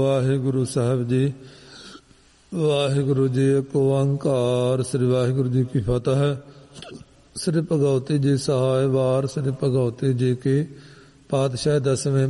ਵਾਹਿਗੁਰੂ ਸਾਹਿਬ ਜੀ। ਵਾਹਿਗੁਰੂ ਜੀ ਏਕ ਓੰਕਾਰ। ਸ੍ਰੀ ਵਾਹਿਗੁਰੂ ਜੀ ਕੀ ਫਤਿਹ। ਸ੍ਰੀ ਭਗਵਤੀ ਜੀ ਸਹਾਇ ਵਾਰ। ਸ੍ਰੀ ਭਗਵਤੀ ਜੀ ਕੀ ਪਾਤਸ਼ਾਹ ਦਸਵੇਂ।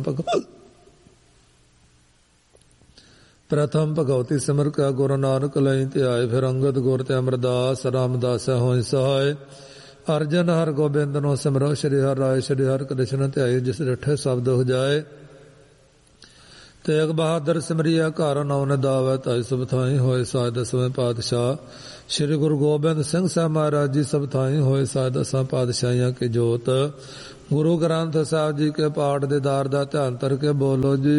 ਪ੍ਰਥਮ ਭਗਵਤੀ ਸਿਮਰ ਕਾ ਗੁਰੂ ਨਾਨਕ ਲਈ ਧਿਆਏ। ਫਿਰ ਅੰਗਦ ਗੁਰ ਤੇ ਅਮਰਦਾਸ ਰਾਮਦਾਸ ਹੋਇ ਸਹਾਇ। ਅਰਜਨ ਹਰ ਗੋਬਿੰਦ ਨੂੰ ਸਿਮਰੋ। ਸ਼੍ਰੀ ਹਰਿ ਰਾਏ ਸ਼੍ਰੀ ਹਰਿ ਕ੍ਰਿਸ਼ਨ ਧਿਆਏ। ਜਿਸ ਡਿਠੇ ਸ਼ਬਦ ਹੋ ਜਾਏ। ਤੇਗ ਬਹਾਦਰ ਸਿਮਰਿਆ ਘਰ ਨੌ ਨਿਦਾਵੈ। ਤਾਈ ਸਭ ਥਾਈ ਹੋਏ ਸਾਇ ਦਸਵੇਂ ਪਾਤਸ਼ਾਹ। ਸ਼੍ਰੀ ਗੁਰੂ ਗੋਬਿੰਦ ਸਿੰਘ ਸਾਹਿਬ ਮਹਾਰਾਜ ਜੀ ਸਭ ਥਾਈ ਹੋਏ ਸਾਇ ਦਸਾਂ ਪਾਤਸ਼ਾਹੀਆਂ ਕੀ ਜੋਤ। ਗੁਰੂ ਗ੍ਰੰਥ ਸਾਹਿਬ ਜੀ ਕੇ ਪਾਠ ਦੇ ਦਾਰ ਦਾ ਧਿਆਨ ਧਰ ਕੇ ਬੋਲੋ ਜੀ।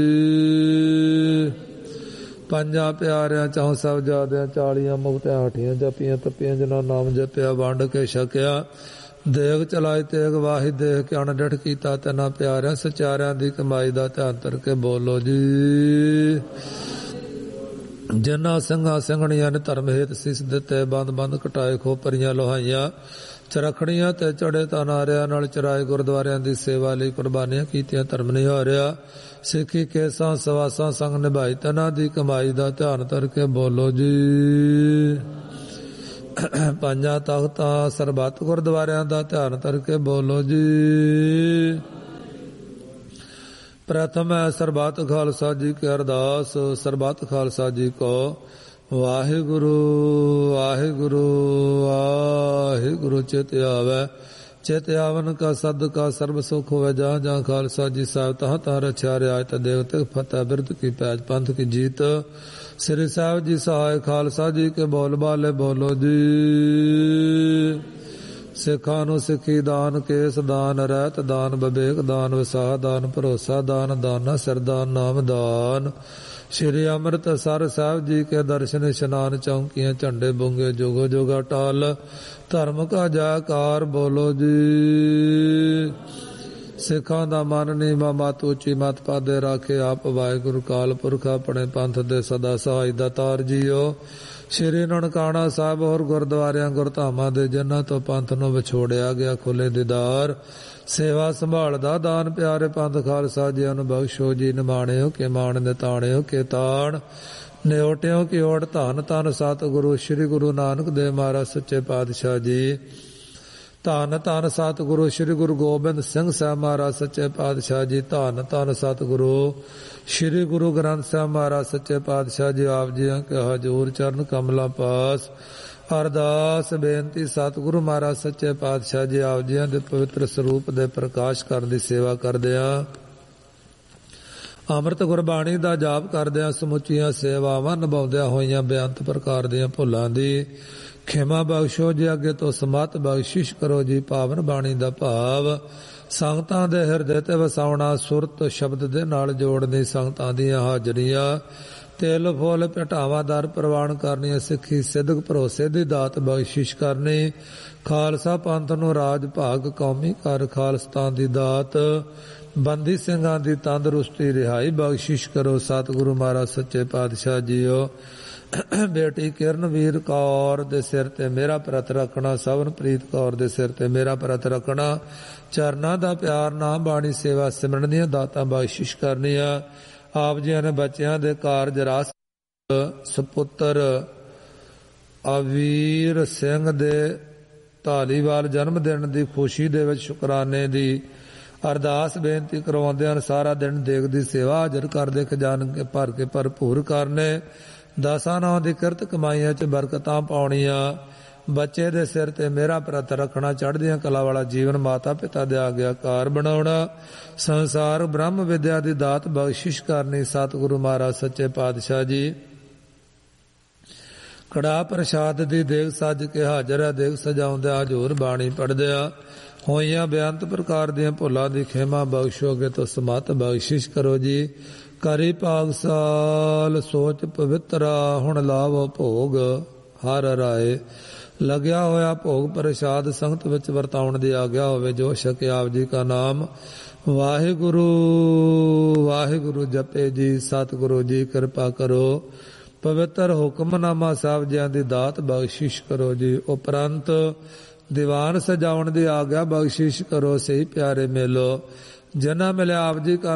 ਪੰਜਾਂ ਪਿਆਰਿਆਂ ਚੌਂ ਸਭ ਜਾਦਿਆਂ 40 ਮੁਕਤਿਆਂ ਹਾਠੀਆਂ ਜਪੀਆਂ ਤਪੀਆਂ ਜਿਨ੍ਹਾਂ ਨਾਮ ਜਪਿਆ ਵੰਡ ਕੇ ਛਕਿਆ। ਦੇਗ ਚਲਾਈ ਤੇਗ ਵਾਹੀ ਦੇਖ ਕੇ ਅਣਡਿਠ ਕੀਤਾ। ਤਿੰਨਾਂ ਪਿਆਰਿਆਂ ਸਚਾਰਿਆਂ ਦੀ ਕਮਾਈ ਦਾ ਧਿਆਨ ਧਰ ਕੇ ਬੋਲੋ ਜੀ। ਜਿਨ੍ਹਾਂ ਸਿੰਘਾਂ ਸਿੰਘਣੀਆਂ ਨੇ ਧਰਮ ਹੇਤ ਸੀਸ ਦਿੱਤੇ। ਬੰਦ ਬੰਦ ਕਟਾਏ ਖੋਪਰੀਆਂ ਲੋਹਾਈਆਂ। ਚਰਖੜੀਆਂ ਤੇ ਚੜੇ ਤਾਨਾਰਿਆਂ ਨਾਲ ਚਰਾਏ। ਗੁਰਦੁਆਰਿਆਂ ਦੀ ਸੇਵਾ ਲਈ ਕੁਰਬਾਨੀਆਂ ਕੀਤੀਆਂ। ਧਰਮ ਨਿਹਾਰਿਆ ਸਿੱਖੀ ਕੇਸਾਂ ਸਵਾਸਾਂ ਸੰਗ ਨਿਭਾਈ। ਤਿੰਨਾਂ ਦੀ ਕਮਾਈ ਦਾ ਧਿਆਨ ਧਰ ਕੇ ਬੋਲੋ ਜੀ। ਪੰਜਾਂ ਤਖਤਾਂ ਸਰਬੱਤ ਗੁਰਦੁਆਰਿਆਂ ਦਾ ਧਿਆਨ ਧਰ ਕੇ ਬੋਲੋ ਜੀ। ਪ੍ਰਥਮ ਹੈ ਸਰਬੱਤ ਖਾਲਸਾ ਜੀ ਕੀ ਅਰਦਾਸ। ਸਰਬੱਤ ਖਾਲਸਾ ਜੀ ਕੋ ਵਾਹਿਗੁਰੂ ਵਾਹਿਗੁਰੂ ਵਾਹਿਗੁਰੂ। ਚਿਤ ਆਵੈ ਚਿਤ ਆਵਨ ਕਾ ਸਦਕਾ ਸਰਬ ਸੁਖ ਹੋਵੇ। ਜਹਾਂ ਜਹਾਂ ਖਾਲਸਾ ਜੀ ਸਾਹਿਬ ਤਹਾਂ ਤਹਾਂ ਰਛਿਆ ਰਿਆਇਤ ਦੇਵ ਤੇ ਫਤਿਹ ਬਿਰਧ ਕੀ ਪੈਜ ਪੰਥ ਕੀ ਜੀਤ। ਸ੍ਰੀ ਸਾਹਿਬ ਜੀ ਸਹਾਇ ਖਾਲਸਾ ਜੀ ਕੇ ਬੋਲ ਬਾਲੇ ਬੋਲੋ ਜੀ। ਸਿੱਖਾਂ ਨੂੰ ਸਿੱਖੀ ਦਾਨ ਕੇਸ ਦਾਨ ਰਹਿਤ ਦਾਨ ਵਿਵੇਕ ਦਾਨ ਵਿਸਾਹ ਦਾਨ ਭਰੋਸਾ ਦਾਨ ਦਾਨਾ ਸਰਦਾਨ ਨਾਮ ਦਾਨ। ਸ਼੍ਰੀ ਅੰਮ੍ਰਿਤਸਰ ਸਾਹਿਬ ਜੀ ਕੇ ਦਰਸ਼ਨ ਇਸ਼ਨਾਨ ਚੌਂਕੀਆਂ ਝੰਡੇ ਬੁੰਗੇ ਜੋਗੋ ਜੋਗਾ ਟਾਲ। ਧਰਮ ਕਾ ਜੈਕਾਰ ਬੋਲੋ ਜੀ। ਸਿੱਖਾਂ ਦਾ ਮਨ ਨੀਵਾਂ ਮਤ ਉੱਚੀ ਮਤ ਪਾਦੇ ਰਾਖੇ। ਆਪ ਵਾਹਿਗੁਰੂ ਕਾਲ ਪੁਰਖ ਆਪਣੇ ਪੰਥ ਦੇ ਸਦਾ ਸਹਾਈ ਦਾਤਾਰ ਜੀਓ। ਸ਼੍ਰੀ ਨਨਕਾਣਾ ਸਾਹਿਬ ਹੋਰ ਗੁਰਦੁਆਰਿਆਂ ਗੁਰਧਾਮਾਂ ਦੇ ਜਿਨ੍ਹਾਂ ਤੋਂ ਪੰਥ ਨੂੰ ਵਿਛੋੜਿਆ ਗਿਆ ਖੁੱਲੇ ਦੀਦਾਰ। ਸੇਵਾ ਸੰਭਾਲ ਦਾ ਦਾਨ ਪਿਆਰੇ ਪੰਥ ਖਾਲਸਾ ਜੀ ਨੂੰ ਬਖਸ਼ੋ ਜੀ। ਨਿਮਾਣਿਓ ਕੇ ਮਾਣ ਨਿਤਾਣਿਓ ਕੇ ਤਾਣ। ਨਿਓਟਿਓ ਕੀ ਓਟ ਧੰਨ ਧੰਨ ਸਤਿਗੁਰੂ ਸ਼੍ਰੀ ਗੁਰੂ ਨਾਨਕ ਦੇਵ ਮਹਾਰਾਜ ਸੱਚੇ ਪਾਤਸ਼ਾਹ ਜੀ। ਧੰਨ ਧੰਨ ਸਤਿਗੁਰੂ ਸ਼੍ਰੀ ਗੁਰੂ ਗੋਬਿੰਦ ਸਿੰਘ ਸਾਹਿਬ ਮਹਾਰਾਜ ਸੱਚੇ ਪਾਤਸ਼ਾਹ ਜੀ। ਧੰਨ ਧੰਨ ਸਤਿਗੁਰੂ ਸ਼੍ਰੀ ਗੁਰੂ ਗ੍ਰੰਥ ਸਾਹਿਬ ਮਹਾਰਾਜ ਸੱਚੇ ਪਾਤਸ਼ਾਹ ਜੀ। ਆਪ ਜੀਆਂ ਕੇ ਹਜ਼ੂਰ ਚਰਨ ਕਮਲਾਂ ਪਾਸ ਅਰਦਾਸ ਬੇਨਤੀ। ਸਤਿਗੁਰੂ ਮਹਾਰਾਜ ਸੱਚੇ ਪਾਤਸ਼ਾਹ ਜੀ ਆਪ ਜੀਆਂ ਦੇ ਪਵਿੱਤਰ ਸਰੂਪ ਦੇ ਪ੍ਰਕਾਸ਼ ਕਰਨ ਦੀ ਸੇਵਾ ਕਰਦਿਆਂ ਅੰਮ੍ਰਿਤ ਗੁਰਬਾਣੀ ਦਾ ਜਾਪ ਕਰਦਿਆਂ ਸਮੁੱਚੀਆਂ ਸੇਵਾਵਾਂ ਨਿਭਾਉਂਦਿਆਂ ਹੋਈਆਂ ਬੇਅੰਤ ਪ੍ਰਕਾਰ ਦੀਆਂ ਭੁੱਲਾਂ ਦੀ ਖਿਮਾ ਬਖਸ਼ੋ ਜੀ। ਅੱਗੇ ਤੋਂ ਸਮਤ ਬਖਸ਼ਿਸ਼ ਕਰੋ ਜੀ। ਪਾਵਨ ਬਾਣੀ ਦਾ ਭਾਵ ਸੰਗਤਾਂ ਦੇ ਹਿਰਦੇ ਤੇ ਵਸਾਉਣਾ। ਸੁਰਤ ਸ਼ਬਦ ਦੇ ਨਾਲ ਜੋੜਨੀ। ਸੰਗਤਾਂ ਦੀਆਂ ਹਾਜ਼ਰੀਆਂ ਤਿਲ ਫੁੱਲ ਭਟਾਵਾਂ ਦਰ ਪ੍ਰਵਾਨ ਕਰਨੀਆਂ। ਸਿੱਖੀ ਸਿੱਧਕ ਭਰੋਸੇ ਦੀ ਦਾਤ ਬਖਸ਼ਿਸ਼ ਕਰਨੀ। ਖਾਲਸਾ ਪੰਥ ਨੂੰ ਰਾਜ ਭਾਗ ਕੌਮੀ ਕਰ ਖਾਲਸਤਾਨ ਦੀ ਦਾਤ। ਬੰਦੀ ਸਿੰਘਾਂ ਦੀ ਤੰਦਰੁਸਤੀ ਰਿਹਾਈ ਬਖਸ਼ਿਸ਼ ਕਰੋ। ਸਤਿਗੁਰੂ ਮਹਾਰਾਜ ਸੱਚੇ ਪਾਤਸ਼ਾਹ ਜੀਓ। ਬੇਟੀ ਕਿਰਨਵੀਰ ਕੌਰ ਦੇ ਸਿਰ ਤੇ ਮੇਰਾ ਪ੍ਰਤ ਰੱਖਣਾ। ਸਵਨਪ੍ਰੀਤ ਕੌਰ ਦੇ ਸਿਰ ਤੇ ਮੇਰਾ ਪ੍ਰਤ ਰੱਖਣਾ। ਚਰਨਾਂ ਦਾ ਪਿਆਰ ਨਾਮ ਬਾਣੀ ਸੇਵਾ ਸਿਮਰਨ ਦੀਆਂ ਦਾਤਾਂ ਬਖਸ਼ਿਸ਼ ਕਰਨੀਆਂ। ਆਪ ਜੀਆਂ ਨੇ ਬੱਚਿਆਂ ਦੇ ਕਾਰਜ ਰਾਸ ਸਪੁੱਤਰ ਅਵੀਰ ਸਿੰਘ ਦੇ ਧਾਲੀਵਾਲ ਜਨਮ ਦਿਨ ਦੀ ਖੁਸ਼ੀ ਦੇ ਵਿੱਚ ਸ਼ੁਕਰਾਨੇ ਦੀ ਅਰਦਾਸ ਬੇਨਤੀ ਕਰਵਾਉਂਦਿਆਂ ਸਾਰਾ ਦਿਨ ਦੇਗ ਦੀ ਸੇਵਾ ਹਾਜ਼ਰ ਕਰਦੇ ਖਜ਼ਾਨ ਕੇ ਭਰ ਕੇ ਭਰਪੂਰ ਕਰਨੇ। ਦਸਾਂ ਨਾਂ ਦੀ ਕਿਰਤ ਕਮਾਈਆਂ 'ਚ ਬਰਕਤਾਂ ਪਾਉਣੀਆਂ। ਬੱਚੇ ਦੇ ਸਿਰ ਤੇ ਮੇਰਾ ਪ੍ਰਤ ਰੱਖਣਾ। ਚੜ੍ਹਦੀਆਂ ਕਲਾ ਵਾਲਾ ਜੀਵਨ ਮਾਤਾ ਪਿਤਾ ਦੇ ਆਗਿਆਕਾਰ ਬਣਾਉਣਾ। ਸੰਸਾਰ ਬ੍ਰਹਮ ਵਿਦਿਆ ਦੀ ਦਾਤ ਬਖਸ਼ਿਸ਼ ਕਰਨੀ। ਸਤਿਗੁਰੂ ਮਹਾਰਾਜ ਸੱਚੇ ਪਾਤਸ਼ਾਹ ਜੀ ਕੜਾ ਪ੍ਰਸ਼ਾਦ ਦੀ ਦੇਗ ਸੱਜ ਕੇ ਹਾਜ਼ਰ ਹੈ। ਦੇਗ ਸਜਾਉਂਦਿਆਂ ਹਜ਼ੂਰ ਬਾਣੀ ਪੜ੍ਹਦਿਆਂ ਹੋਈਆਂ ਬੇਅੰਤ ਪ੍ਰਕਾਰ ਦੀਆਂ ਭੁੱਲਾਂ ਦੀ ਖਿਮਾ ਬਖਸ਼ੋਗੇ ਤਾਂ ਸਮਤ ਬਖਸ਼ਿਸ਼ ਕਰੋ ਜੀ। ਕਰੀ ਪਾਗਸਾਲ ਸੋਚ ਪਵਿੱਤਰਾ। ਹੁਣ ਲਾਵੋ ਭੋਗ ਹਰ ਰਾਏ। ਲੱਗਿਆ ਹੋਇਆ ਭੋਗ ਪ੍ਰਸ਼ਾਦ ਸੰਗਤ ਵਿੱਚ ਵਰਤਾਉਣ ਦੀ ਆਗਿਆ ਹੋਵੇ। ਜੋ ਛਕੇ ਆਪ ਜੀ ਕਾ ਨਾਮ ਵਾਹਿਗੁਰੂ ਵਾਹਿਗੁਰੂ ਜਪੇ ਜੀ। ਸਤਿਗੁਰੂ ਜੀ ਕਿਰਪਾ ਕਰੋ। ਪਵਿੱਤਰ ਹੁਕਮਨਾਮਾ ਸਾਹਿਬ ਜੀਆਂ ਦੀ ਦਾਤ ਬਖਸ਼ਿਸ਼ ਕਰੋ ਜੀ। ਉਪਰੰਤ ਦੀਵਾਨ ਸਜਾਉਣ ਦੀ ਆਗਿਆ ਬਖਸ਼ਿਸ਼ ਕਰੋ। ਸਹੀ ਪਿਆਰੇ ਮੇਲੋ ਜਿਨ੍ਹਾਂ ਮਿਲਿਆ ਆਪ ਜੀ ਕਾ